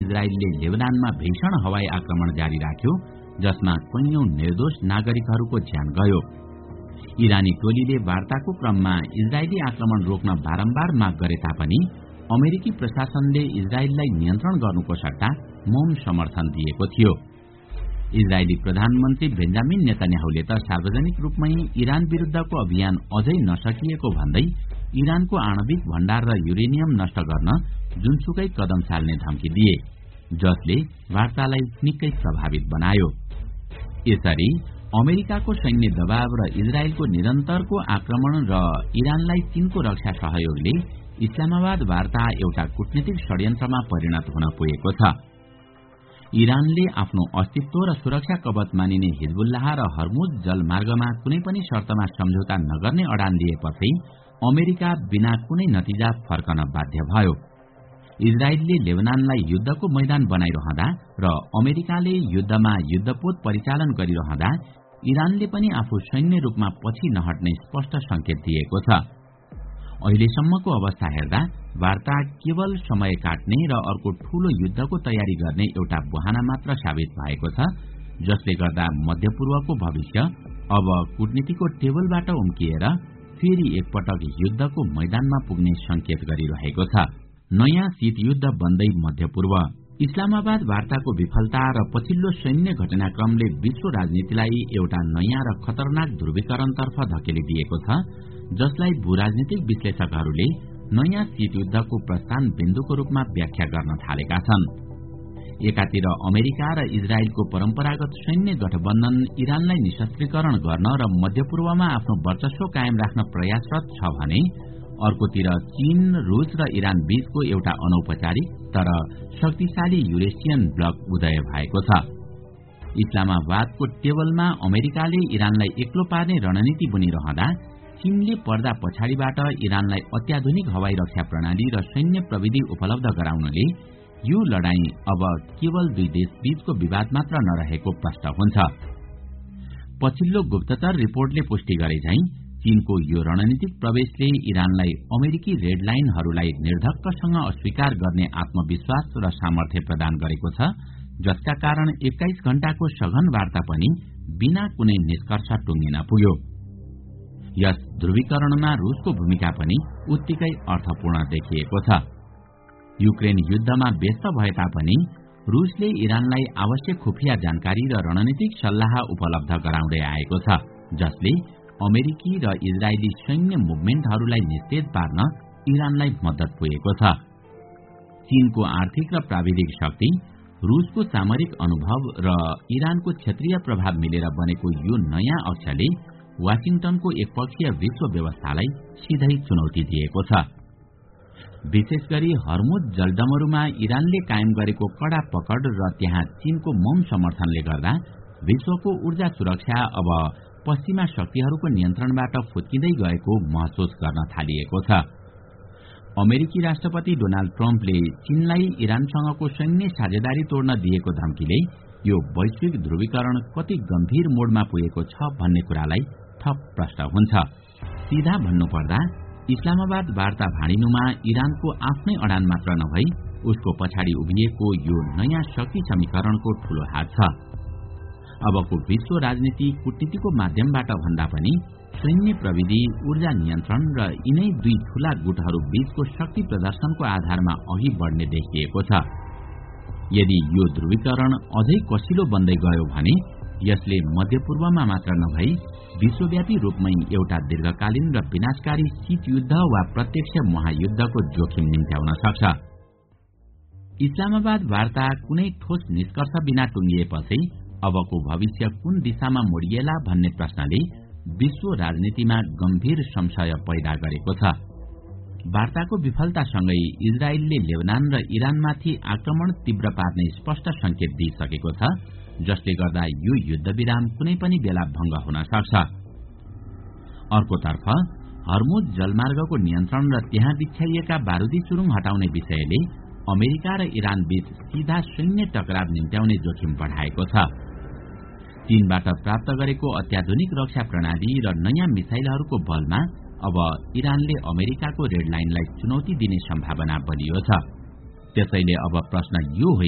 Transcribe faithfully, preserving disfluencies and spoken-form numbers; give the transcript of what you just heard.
इजरायलले लेबनानमा भीषण हवाई आक्रमण जारी राख्यो, जसमा कैयौं निर्दोष नागरिकहरूको ज्यान गयो। इरानी टोलीले वार्ताको क्रममा इजरायली आक्रमण रोक्न बारम्बार माग गरे तापनि अमेरिकी प्रशासनले इजरायललाई नियन्त्रण गर्नुको सट्टा मौन समर्थन दिएको थियो। इजरायली प्रधानमन्त्री बेन्जामिन नेतन्याहुले त सार्वजनिक रूपमै इरान विरुद्धको अभियान अझै नसकिएको भन्दै इरानको आणविक भण्डार र युरेनियम नष्ट गर्न जुनसुकै कदम चाल्ने धम्की दिए, जसले वार्तालाई निकै प्रभावित बनायो। यसरी अमेरिकाको सैन्य दबाव र इजरायलको निरन्तरको आक्रमण र इरानलाई चीनको रक्षा सहयोगले इस्लामाबाद वार्ता एउटा कूटनीतिक षड्यन्त्रमा परिणत हुन पुगेको छ। इरानले आफ्नो अस्तित्व र सुरक्षा कवच मानिने हिजबुल्लाह र हर्मुज जलमार्गमा कुनै पनि शर्तमा सम्झौता नगर्ने अडान लिएपछि अमेरिका बिना कुनै नतिजा फर्कन बाध्य भयो। इजरायलले लेबनानलाई युद्धको मैदान बनाइरहँदा र अमेरिकाले युद्धमा युद्धपोत परिचालन गरिरहँदा इरानले पनि आफू सैन्य रूपमा पछि नहट्ने स्पष्ट संकेत दिएको छ। अहिलेसम्मको अवस्था हेर्दा वार्ता केवल समय काट्ने र अर्को ठूलो युद्धको तयारी गर्ने एउटा बहाना मात्र साबित भएको छ, जसले गर्दा मध्यपूर्वको भविष्य अब कूटनीतिको टेबलबाट उम्किएर फेरि एकपटक युद्धको मैदानमा पुग्ने संकेत गरिरहेको छ। नयाँ शीतयुद्ध बन्दै मध्यपूर्व। इस्लामाबाद वार्ताको विफलता र पछिल्लो सैन्य घटनाक्रमले विश्व राजनीतिलाई एउटा नयाँ र खतरनाक ध्रुवीकरणतर्फ धकेलिदिएको छ, जसलाई भूराजनीतिक विश्लेषकहरूले नयाँ शीतयुद्धको प्रस्थान बिन्दुको रूपमा व्याख्या गर्न थालेका छन्। एकातिर अमेरिका र इजरायलको परम्परागत सैन्य गठबन्धन इरानलाई निशस्त्रीकरण गर्न र मध्यपूर्वमा आफ्नो वर्चस्व कायम राख्न प्रयासरत छ भने अर्कोतिर चीन, रूस र इरान बीचको एउटा अनौपचारिक तर शक्तिशाली युरेसियन ब्लक उदय भएको छ। इस्लामाबादको टेबलमा अमेरिकाले इरानलाई एक्लो पार्ने रणनीति बुनिरहँदा चीनले पर्दा पछाडिबाट इरानलाई अत्याधुनिक हवाई रक्षा प्रणाली र सैन्य प्रविधि उपलब्ध गराउनले यो लडाईँ अब केवल दुई देश बीचको विवाद मात्र नरहेको प्रष्ट हुन्छ। पछिल्लो गुप्तचर रिपोर्टले पुष्टि गरे झैं चीनको यो रणनीतिक प्रवेशले इरानलाई अमेरिकी रेड लाइनहरूलाई निर्धक्कसँग अस्वीकार गर्ने आत्मविश्वास र सामर्थ्य प्रदान गरेको छ, जसका कारण एक्काइस घण्टाको सघन वार्ता पनि बिना कुनै निष्कर्ष टुङ्गिन पुग्यो। यस ध्रुवीकरणमा रूसको भूमिका पनि उत्तिकै अर्थपूर्ण देखिएको छ। युक्रेन युद्धमा व्यस्त भए तापनि रूसले इरानलाई आवश्यक खुफिया जानकारी र रणनीतिक सल्लाह उपलब्ध गराउँदै आएको छ, जसले अमेरिकी र इजरायली सैन्य मुभमेन्टहरूलाई निस्तेज पार्न इरानलाई मद्दत पुगेको छ। चीनको आर्थिक र प्राविधिक शक्ति, रूसको सामरिक अनुभव र इरानको क्षेत्रीय प्रभाव मिलेर बनेको यो नयाँ अक्षले वाशिंगटनको एकपक्षीय विश्व व्यवस्थालाई सिधै चुनौती दिएको छ। विशेष गरी हर्मुज जलडमरूमा इरानले कायम गरेको कड़ा पकड र त्यहाँ चीनको मौन समर्थनले गर्दा विश्वको ऊर्जा सुरक्षा अब पश्चिमा शक्तिहरूको नियन्त्रणबाट फुत्किँदै गएको महसुस गर्न थालिएको छ। अमेरिकी राष्ट्रपति डोनाल्ड ट्रम्पले चीनलाई इरानसँगको सैन्य साझेदारी तोड्न दिएको धम्कीले यो वैश्विक ध्रुवीकरण कति गम्भीर मोडमा पुगेको छ भन्ने कुरालाई थप प्रष्ट हुन्छ। सीधा भन्नुपर्दा इस्लामाबाद वार्ता भाँडिनुमा इरानको आफ्नै अडान मात्र नभई उसको पछाडि उभिएको यो नयाँ शक्ति समीकरणको ठूलो हात छ। अबको विश्व राजनीति कूटनीतिको माध्यमबाट भन्दा पनि सैन्य प्रविधि, ऊर्जा नियन्त्रण र यिनै दुई ठूला गुटहरू बीचको शक्ति प्रदर्शनको आधारमा अघि बढ्ने देखिएको छ। यदि यो ध्रुवीकरण अझै कसिलो बन्दै गयो भने यसले मध्यपूर्वमा मात्र नभई विश्वव्यापी रूपमै एउटा दीर्घकालीन र विनाशकारी शीतयुद्ध वा प्रत्यक्ष महायुद्धको जोखिम निम्त्याउन सक्छ। इस्लामाबाद वार्ता कुनै ठोस निष्कर्ष बिना टुङ्गिएपछि अबको भविष्य कुन दिशामा मोडिएला भन्ने प्रश्नले विश्व राजनीतिमा गम्भीर संशय पैदा गरेको छ। वार्ताको विफलतासँगै इजरायलले लेबनान र इरानमाथि आक्रमण तीव्र पार्ने स्पष्ट संकेत दिइसकेको छ, जसले गर्दा यो युद्धविराम कुनै पनि बेला भंग हुन सक्छ। अर्कोतर्फ हर्मुज जलमार्गको नियन्त्रण र त्यहाँ बिछ्याइएका बारूदी सुरुङ हटाउने विषयले अमेरिका र इरान बीच सीधा सैन्य टकराव निम्त्याउने जोखिम बढाएको छ। चीनबाट प्राप्त गरेको अत्याधुनिक रक्षा प्रणाली र नयाँ मिसाइलहरूको बलमा अब इरानले अमेरिकाको रेड लाइनलाई चुनौती दिने सम्भावना बलियो छ। त्यसैले अब प्रश्न यो